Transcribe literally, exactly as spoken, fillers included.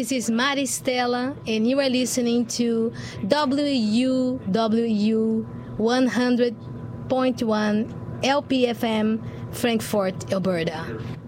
This is Mari Stella, and you are listening to W U W U one hundred point one L P F M, Frankfurt, Alberta.